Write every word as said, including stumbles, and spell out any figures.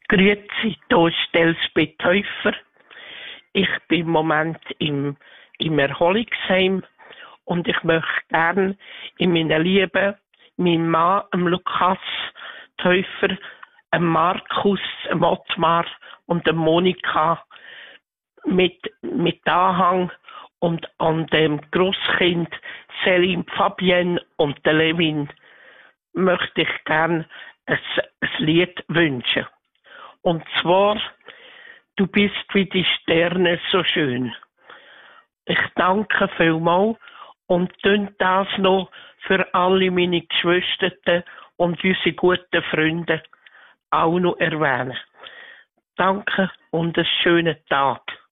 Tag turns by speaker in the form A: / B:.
A: Grüezi, hier ist Elsbeth Täufer. Ich bin im Moment im, im Erholungsheim und ich möchte gerne in meiner Liebe meinem Mann, dem Lukas Täufer, dem Markus, dem Ottmar und der Monika mit, mit Anhang und an dem Grosskind Selim, Fabienne und der Levin möchte ich gerne ein, ein Lied wünschen. Und zwar, du bist wie die Sterne so schön. Ich danke vielmals und tun das noch für alle meine Geschwister und unsere guten Freunde auch noch erwähnen. Danke und einen schönen Tag.